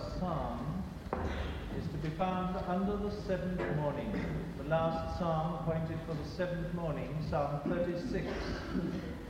psalm is to be found under the seventh morning. The last psalm appointed for the seventh morning, Psalm 36.